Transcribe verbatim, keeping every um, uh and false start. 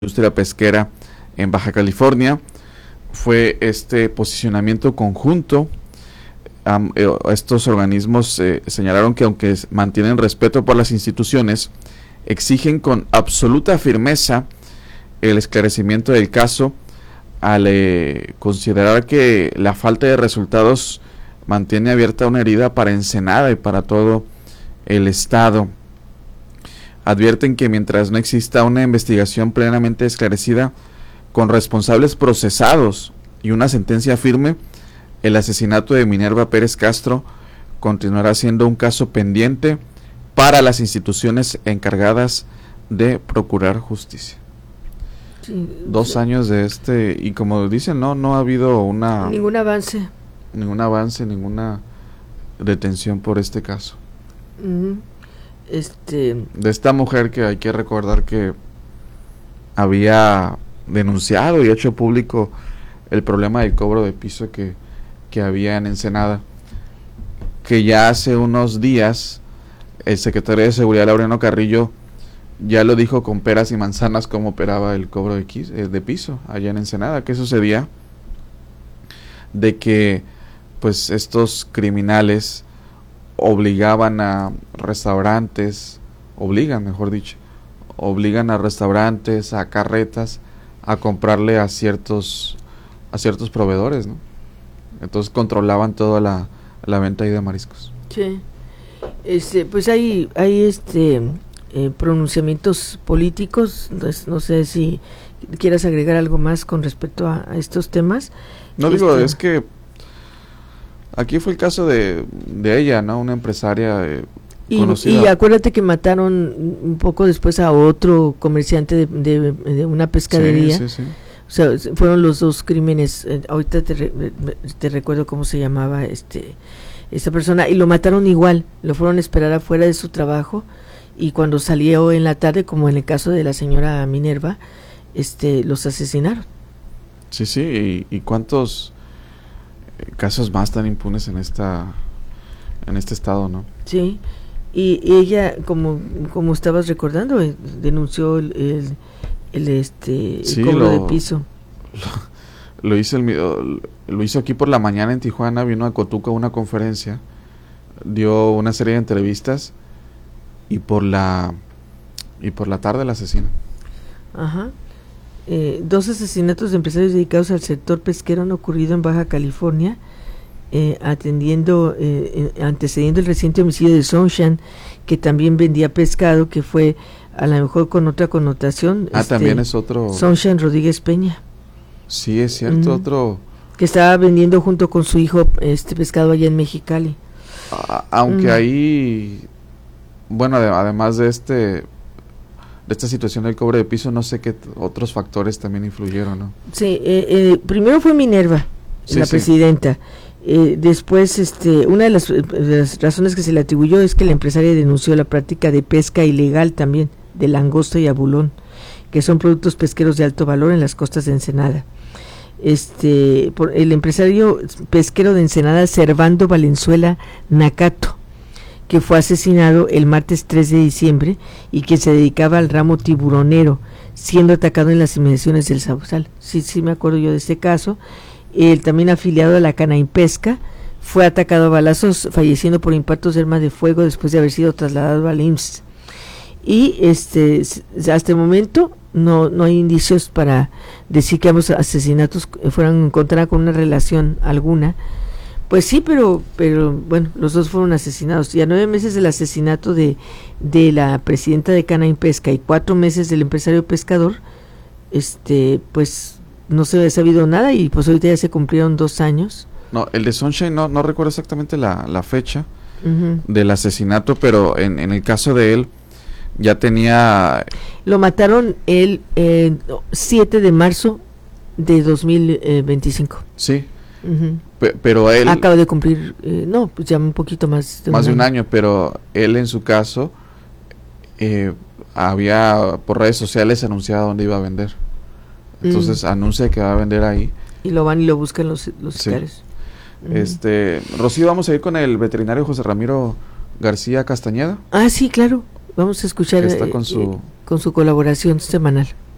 industria pesquera en Baja California. Fue este posicionamiento conjunto. Um, eh, estos organismos eh, señalaron que aunque mantienen respeto por las instituciones, exigen con absoluta firmeza el esclarecimiento del caso al eh, considerar que la falta de resultados mantiene abierta una herida para Ensenada y para todo el estado. Advierten que mientras no exista una investigación plenamente esclarecida con responsables procesados y una sentencia firme, el asesinato de Minerva Pérez Castro continuará siendo un caso pendiente para las instituciones encargadas de procurar justicia. Sí, Dos sí. años de este, y como dicen, no, no ha habido una ningún avance, ningún avance, ninguna detención por este caso. Uh-huh. Este, de esta mujer que hay que recordar que había denunciado y hecho público el problema del cobro de piso que, que había en Ensenada, que ya hace unos días el secretario de Seguridad, Laureano Carrillo, ya lo dijo con peras y manzanas cómo operaba el cobro de, de piso allá en Ensenada. ¿Qué sucedía? De que pues estos criminales obligaban a restaurantes, obligan mejor dicho, obligan a restaurantes, a carretas, a comprarle a ciertos a ciertos proveedores, ¿no? Entonces controlaban toda la, la venta ahí de mariscos. Sí, este, pues hay, hay este eh, pronunciamientos políticos. Entonces, no sé si quieras agregar algo más con respecto a, a estos temas. No este, digo, es que aquí fue el caso de, de ella, ¿no? Una empresaria eh, y, conocida. Y acuérdate que mataron un poco después a otro comerciante de, de, de una pescadería. Sí, sí, sí. O sea, fueron los dos crímenes. Eh, ahorita te, re, te recuerdo cómo se llamaba este esta persona. Y lo mataron igual. Lo fueron a esperar afuera de su trabajo. Y cuando salió en la tarde, como en el caso de la señora Minerva, este los asesinaron. Sí, sí. ¿Y, y cuántos casos más tan impunes en esta en este estado, no? Sí, y, y ella, como como estabas recordando, eh, denunció el, el, el este el sí, cobro lo, de piso. Lo, lo hizo el, lo hizo aquí por la mañana en Tijuana, vino a Cotuca a una conferencia, dio una serie de entrevistas y por la y por la tarde la asesina. Ajá. Eh, dos asesinatos de empresarios dedicados al sector pesquero han ocurrido en Baja California, eh, atendiendo, eh, antecediendo el reciente homicidio de Sunshine, que también vendía pescado, que fue a lo mejor con otra connotación. Ah, este, también es otro. Sunshine Rodríguez Peña. Sí, es cierto, uh-huh. otro. Que estaba vendiendo junto con su hijo este pescado allá en Mexicali. Ah, aunque uh-huh. ahí, bueno, además de este... de esta situación del cobre de piso, no sé qué t- otros factores también influyeron, ¿no? Sí, eh, eh, primero fue Minerva, sí, la sí. presidenta. Eh, después, este, una de las, de las razones que se le atribuyó es que la empresaria denunció la práctica de pesca ilegal también de langosta y abulón, que son productos pesqueros de alto valor en las costas de Ensenada. Este, por el empresario pesquero de Ensenada, Servando Valenzuela Nacato, que fue asesinado el martes tres de diciembre y que se dedicaba al ramo tiburonero, siendo atacado en las inmediaciones del Sausal. Sí, sí me acuerdo yo de este caso. Él, también afiliado a la Canaimpesca, fue atacado a balazos, falleciendo por impactos de arma de fuego después de haber sido trasladado al I M S S. Y este, hasta el momento no, no hay indicios para decir que ambos asesinatos fueran encontrados con una relación alguna. Pues sí, pero pero bueno, los dos fueron asesinados. Y a nueve meses del asesinato de, de la presidenta de Canaimpesca y cuatro meses del empresario pescador, este pues no se ha sabido nada y pues ahorita ya se cumplieron dos años. No, el de Sunshine no, no recuerdo exactamente la, la fecha uh-huh. del asesinato, pero en, en el caso de él ya tenía... Lo mataron el eh, siete de marzo de dos mil veinticinco. Sí. Uh-huh. P- pero él acaba de cumplir, eh, no, pues ya un poquito más de más un de un año. año, pero él en su caso eh, había por redes sociales anunciado dónde iba a vender, entonces mm. anuncia que va a vender ahí y lo van y lo buscan los los sicarios. Sí. Uh-huh. Este, Rocío, vamos a ir con el veterinario José Ramiro García Castañeda. Ah, sí, claro, vamos a escuchar está con su eh, con su colaboración semanal.